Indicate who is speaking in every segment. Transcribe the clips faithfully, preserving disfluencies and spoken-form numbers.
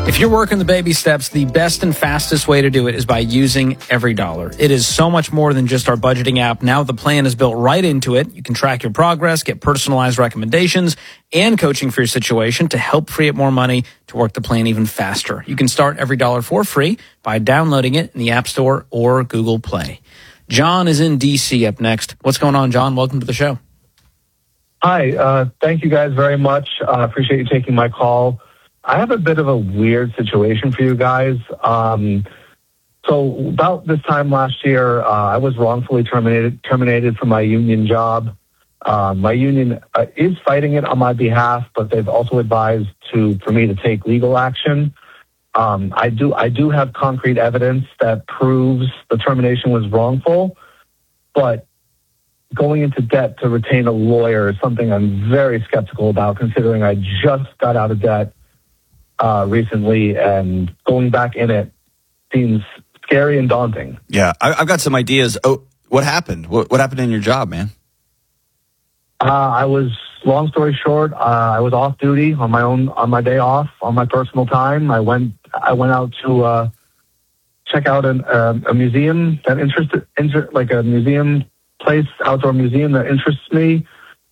Speaker 1: If you're working the baby steps, the best and fastest way to do it is by using EveryDollar. It is so much more than just our budgeting app. Now the plan is built right into it. You can track your progress, get personalized recommendations, and coaching for your situation to help free up more money to work the plan even faster. You can start EveryDollar for free by downloading it in the App Store or Google Play. John is in D C up next. What's going on, John? Welcome to the show.
Speaker 2: Hi. Uh, thank you guys very much. I uh, appreciate you taking my call. I have a bit of a weird situation for you guys. Um, so about this time last year, uh, I was wrongfully terminated terminated from my union job. Uh, my union uh, is fighting it on my behalf, but they've also advised to for me to take legal action. Um, I do I do have concrete evidence that proves the termination was wrongful, but going into debt to retain a lawyer is something I'm very skeptical about, considering I just got out of debt Uh, recently, and going back in it seems scary and daunting.
Speaker 3: Yeah, I, I've got some ideas. Oh, what happened? What, what happened in your job, man?
Speaker 2: Uh, I was, long story short, uh, I was off duty on my own, on my day off, on my personal time. I went, I went out to uh, check out an, uh, a museum that interested, inter, like a museum place, outdoor museum that interests me,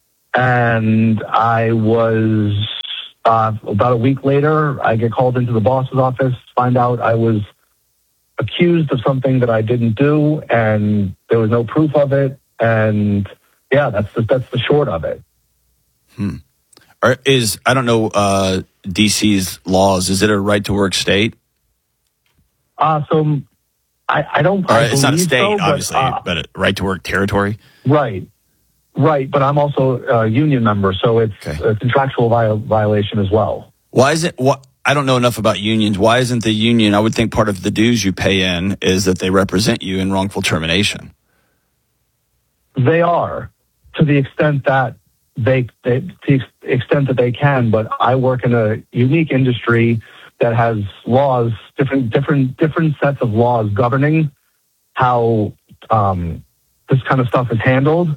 Speaker 2: and I was. Uh, about a week later, I get called into the boss's office, find out I was accused of something that I didn't do, and there was no proof of it. And yeah, that's the, that's the short of it.
Speaker 3: Hmm. Or is I don't know uh, D C's laws. Is it a right to work state?
Speaker 2: Uh so I, I don't.
Speaker 3: Or
Speaker 2: I
Speaker 3: it's not a state,
Speaker 2: so,
Speaker 3: obviously,
Speaker 2: but, uh,
Speaker 3: but a right to work territory.
Speaker 2: Right. Right, but I'm also a union member, so it's
Speaker 3: Okay.
Speaker 2: a contractual viol- violation as well.
Speaker 3: Why is it? What I don't know enough about unions. Why isn't the union? I would think part of the dues you pay in is that they represent you in wrongful termination.
Speaker 2: They are, to the extent that they, they to the extent that they can. But I work in a unique industry that has laws, different different different sets of laws governing how um, this kind of stuff is handled.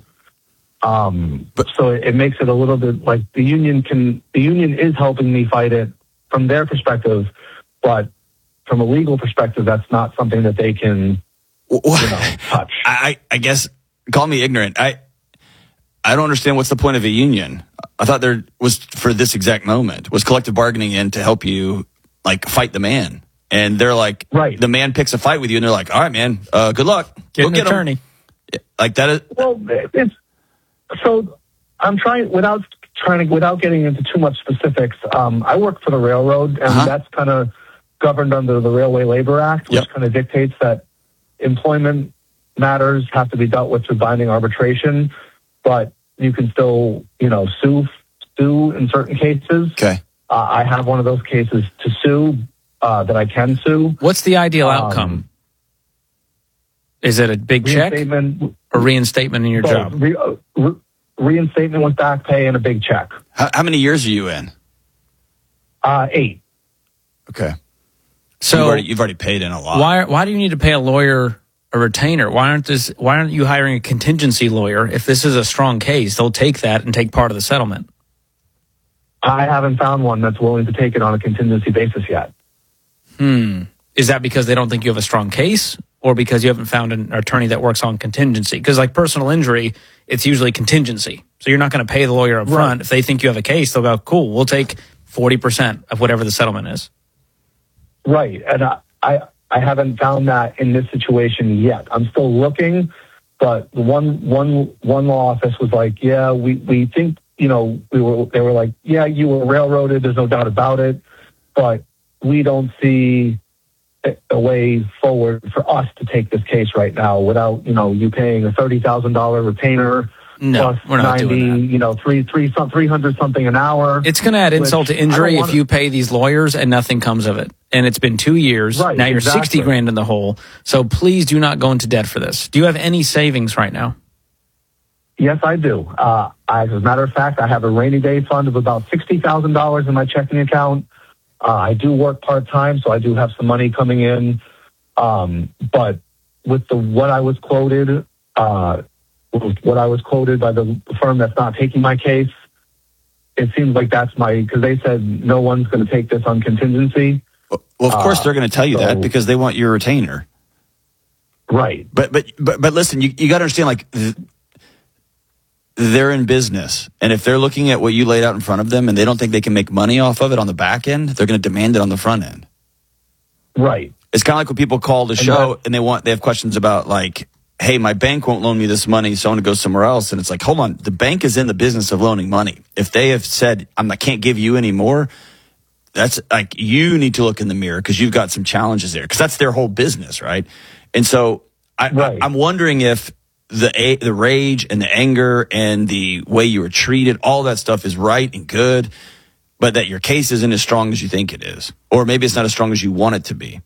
Speaker 2: Um, but so it, it makes it a little bit like the union can, the union is helping me fight it from their perspective, but from a legal perspective, that's not something that they can, you know, touch.
Speaker 3: I, I guess, call me ignorant. I, I don't understand what's the point of a union. I thought there was for this exact moment was collective bargaining in to help you like fight the man. And they're like,
Speaker 2: right.
Speaker 3: The man picks a fight with you and they're like, all right, man, uh, good luck.
Speaker 1: Get
Speaker 3: Go
Speaker 1: an
Speaker 3: get
Speaker 1: attorney.
Speaker 3: Him. Like that is.
Speaker 2: Well, it's, So I'm trying without trying to without getting into too much specifics. Um, I work for the railroad, and
Speaker 3: uh-huh.
Speaker 2: that's kind of governed under the Railway Labor Act, which
Speaker 3: yep.
Speaker 2: kind of dictates that employment matters have to be dealt with through binding arbitration, but you can still, you know, sue sue in certain cases.
Speaker 3: Okay,
Speaker 2: uh, I have one of those cases to sue uh, that I can sue.
Speaker 1: What's the ideal
Speaker 2: um,
Speaker 1: outcome? Is it a big check or reinstatement in your
Speaker 2: so
Speaker 1: job?
Speaker 2: Re, uh, re, reinstatement with back pay and a big check.
Speaker 3: How, how many years are you in?
Speaker 2: Uh, eight.
Speaker 3: Okay.
Speaker 1: So
Speaker 3: you've already, you've already paid in a lot.
Speaker 1: Why? Why do you need to pay a lawyer a retainer? Why aren't this? Why aren't you hiring a contingency lawyer? If this is a strong case, they'll take that and take part of the settlement.
Speaker 2: I haven't found one that's willing to take it on a contingency basis yet.
Speaker 1: Hmm. Is that because they don't think you have a strong case, or because you haven't found an attorney that works on contingency? Because like personal injury, it's usually contingency. So you're not going to pay the lawyer up front.
Speaker 2: Right.
Speaker 1: If they think you have a case, they'll go, cool, we'll take forty percent of whatever the settlement is.
Speaker 2: Right. And I, I, I haven't found that in this situation yet. I'm still looking, but the one, one, one law office was like, yeah, we, we think, you know, we were, they were like, yeah, you were railroaded. There's no doubt about it, but we don't see a way forward for us to take this case right now without, you know, you paying a thirty thousand dollars retainer
Speaker 1: No,
Speaker 2: plus
Speaker 1: we're not
Speaker 2: ninety,
Speaker 1: doing that.
Speaker 2: you know, three, three, some, three hundred something an hour.
Speaker 1: It's going to add insult to injury if
Speaker 2: wanna,
Speaker 1: you pay these lawyers and nothing comes of it. And it's been two years.
Speaker 2: Right,
Speaker 1: now you're
Speaker 2: exactly.
Speaker 1: sixty grand in the hole. So please do not go into debt for this. Do you have any savings right now?
Speaker 2: Yes, I do. Uh, I, as a matter of fact, I have a rainy day fund of about sixty thousand dollars in my checking account. Uh, I do work part-time, so I do have some money coming in. Um, but with the what I was quoted, uh, what I was quoted by the firm that's not taking my case, it seems like that's my, because they said no one's going to take this on contingency.
Speaker 3: Well, of course
Speaker 2: Uh,
Speaker 3: they're going to tell you
Speaker 2: so-
Speaker 3: that because they want your retainer.
Speaker 2: Right.
Speaker 3: But but but but listen, you you got to understand, like th- they're in business, and if they're looking at what you laid out in front of them, and they don't think they can make money off of it on the back end, they're going to demand it on the front end.
Speaker 2: Right.
Speaker 3: It's kind of like when people call the
Speaker 2: And
Speaker 3: show
Speaker 2: that-
Speaker 3: and they want they have questions about like, hey, my bank won't loan me this money, so I want to go somewhere else. And it's like, hold on, the bank is in the business of loaning money. If they have said, I'm, I can't give you any more, that's like, you need to look in the mirror because you've got some challenges there, because that's their whole business, right? And so I,
Speaker 2: Right.
Speaker 3: I, I'm wondering if the a, the rage and the anger and the way you were treated, all that stuff is right and good, but that your case isn't as strong as you think it is, or maybe it's not as strong as you want it to be.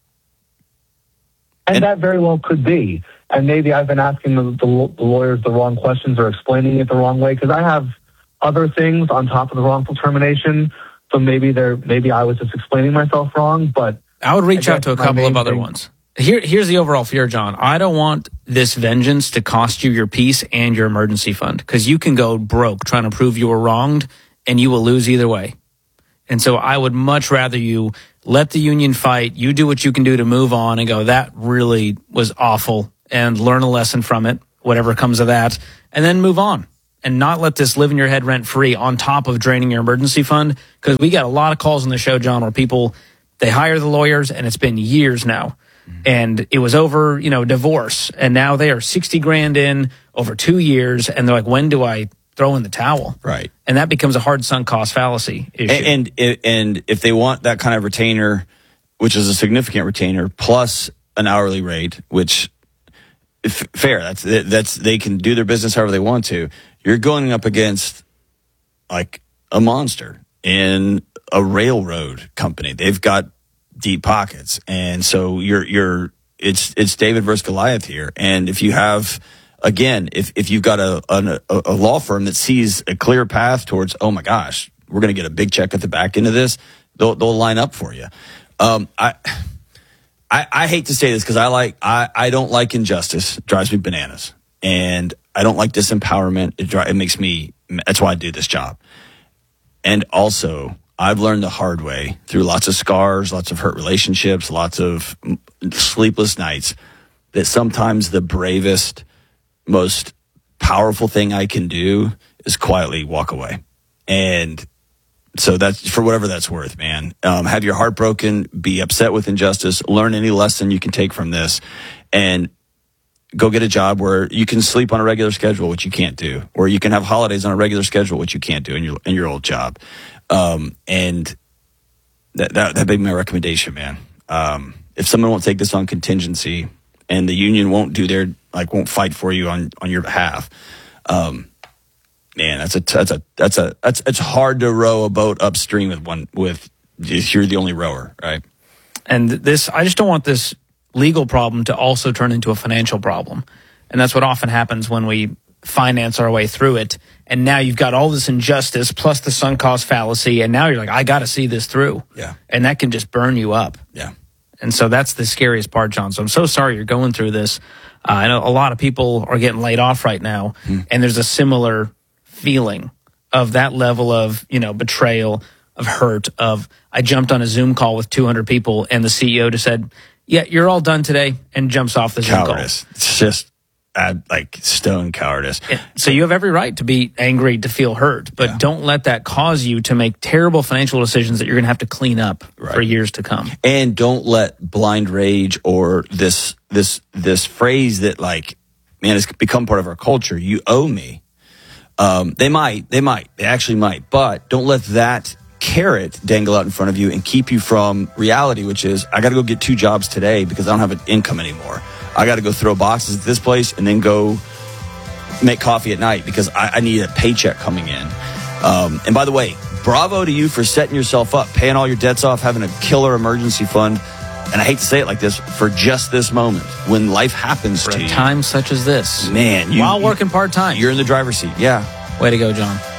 Speaker 2: And,
Speaker 3: And-
Speaker 2: that very well could be. And maybe I've been asking the, the, the lawyers the wrong questions or explaining it the wrong way, because I have other things on top of the wrongful termination. So maybe they're maybe I was just explaining myself wrong. But
Speaker 1: I would reach
Speaker 2: I
Speaker 1: out to a
Speaker 2: guess my
Speaker 1: couple of
Speaker 2: main
Speaker 1: other
Speaker 2: thing-
Speaker 1: ones. Here, here's the overall fear, John. I don't want this vengeance to cost you your peace and your emergency fund, because you can go broke trying to prove you were wronged, and you will lose either way. And so I would much rather you let the union fight. You do what you can do to move on and go, that really was awful, and learn a lesson from it, whatever comes of that, and then move on. And not let this live in your head rent free on top of draining your emergency fund. Because we got a lot of calls on the show, John, where people, they hire the lawyers, and it's been years now. And it was over, you know, divorce. And now they are sixty grand in over two years. And they're like, when do I throw in the towel?
Speaker 3: Right.
Speaker 1: And that becomes a hard sunk cost fallacy issue.
Speaker 3: And, and and if they want that kind of retainer, which is a significant retainer, plus an hourly rate, which f- fair, that's that's they can do their business however they want to. You're going up against like a monster in a railroad company. They've got deep pockets, and so you're you're it's it's David versus Goliath here. And if you have, again, if if you've got a a, a law firm that sees a clear path towards, oh my gosh, we're going to get a big check at the back end of this, they'll they'll line up for you. Um, I. I, I hate to say this because I like I, I don't like injustice. It drives me bananas, and I don't like disempowerment. It dri- it makes me. That's why I do this job. And also, I've learned the hard way through lots of scars, lots of hurt relationships, lots of sleepless nights, that sometimes the bravest, most powerful thing I can do is quietly walk away. And so that's for whatever that's worth, man. Um, have your heart broken, be upset with injustice, learn any lesson you can take from this, and go get a job where you can sleep on a regular schedule, which you can't do, or you can have holidays on a regular schedule, which you can't do in your in your old job. Um, and that that that'd be my recommendation, man. Um, if someone won't take this on contingency, and the union won't do their like won't fight for you on on your behalf, um, man, that's a that's a that's a that's it's hard to row a boat upstream with one with if you're the only rower, right?
Speaker 1: And this, I just don't want this legal problem to also turn into a financial problem. And that's what often happens when we finance our way through it. And now you've got all this injustice plus the sunk cost fallacy. And now you're like, I got to see this through.
Speaker 3: Yeah.
Speaker 1: And that can just burn you up.
Speaker 3: Yeah.
Speaker 1: And so that's the scariest part, John. So I'm so sorry you're going through this. Uh, I know a lot of people are getting laid off right now. Mm. And there's a similar feeling of that level of, you know, betrayal, of hurt, of I jumped on a Zoom call with two hundred people and the C E O just said, yeah, you're all done today, and jumps off the Zoom
Speaker 3: cowardice. It's just uh, like stone cowardice.
Speaker 1: call. So you have every right to be angry, to feel hurt, but yeah. don't let that cause you to make terrible financial decisions that you're going to have to clean up right. for years to come.
Speaker 3: And don't let blind rage or this this this phrase that like, man, it's become part of our culture. You owe me. Um, they might, they might, they actually might, but don't let that carrot dangle out in front of you and keep you from reality, which is I got to go get two jobs today because I don't have an income anymore. I got to go throw boxes at this place and then go make coffee at night because I, I need a paycheck coming in. Um, and by the way, bravo to you for setting yourself up, paying all your debts off, having a killer emergency fund. And I hate to say it like this, for just this moment when life happens
Speaker 1: for
Speaker 3: to
Speaker 1: a
Speaker 3: you.
Speaker 1: time such as this,
Speaker 3: man, you,
Speaker 1: while working part time,
Speaker 3: you're in the driver's seat. Yeah.
Speaker 1: Way to go, John.